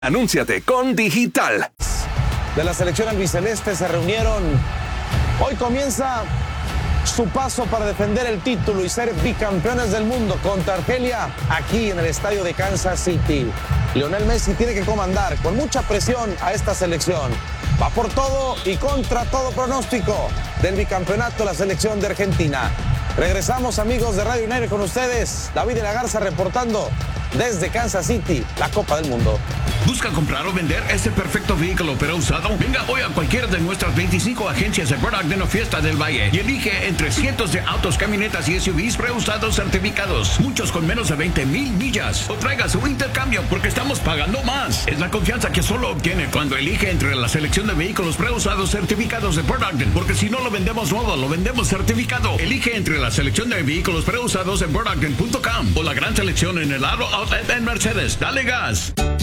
Anúnciate con Digital. De la selección albiceleste se reunieron. Hoy comienza su paso para defender el título y ser bicampeones del mundo contra Argelia aquí en el estadio de Kansas City. Lionel Messi tiene que comandar con mucha presión a esta selección. Va por todo y contra todo pronóstico del bicampeonato la selección de Argentina. Regresamos, amigos de Radio United, con ustedes. David de la Garza reportando desde Kansas City, la Copa del Mundo. ¿Busca comprar o vender ese perfecto vehículo pero usado? Venga hoy a cualquiera de nuestras 25 agencias de Burt Ogden o Fiesta del Valle y elige entre cientos de autos, camionetas y SUVs preusados certificados, muchos con menos de 20,000 millas. O traiga su intercambio porque estamos pagando más. Es la confianza que solo obtiene cuando elige entre la selección de vehículos preusados certificados de Burt Ogden, porque si no lo vendemos nuevo, lo vendemos certificado. Elige entre la selección de vehículos preusados en BurtOgden.com o la gran selección en el Aro Outlet en Mercedes. Dale gas.